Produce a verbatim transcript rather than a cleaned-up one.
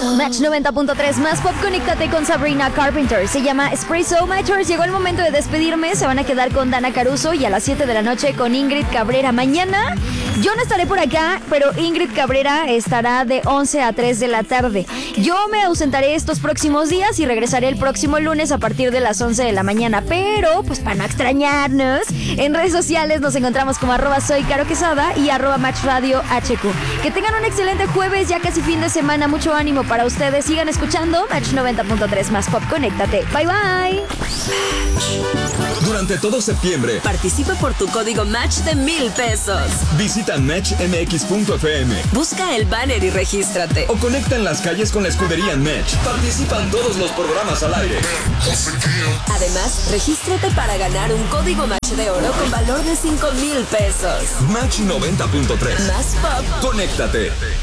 Match noventa punto tres, más pop, conéctate con Sabrina Carpenter. Se llama Espresso. Matchers, llegó el momento de despedirme. Se van a quedar con Dana Caruso y a las siete de la noche con Ingrid Cabrera. Mañana yo no estaré por acá, pero Ingrid Cabrera estará de once a tres de la tarde. Yo me ausentaré estos próximos días y regresaré el próximo lunes a partir de las once de la mañana. Pero, pues para no extrañarnos, en redes sociales nos encontramos como arroba soy Caro Quesada y arroba Match Radio H Q. Que tengan un excelente jueves, ya casi fin de semana. Mucho ánimo para ustedes. Sigan escuchando Match noventa punto tres, más pop, conéctate. Bye bye. Durante todo septiembre participa por tu código Match de mil pesos. Visita match m x punto f m. Busca el banner y regístrate. O conecta en las calles con la escudería Match. Participan todos los programas al aire. Además, regístrate para ganar un código Match de oro con valor de cinco mil pesos. Match noventa punto tres. Más pop. Conéctate.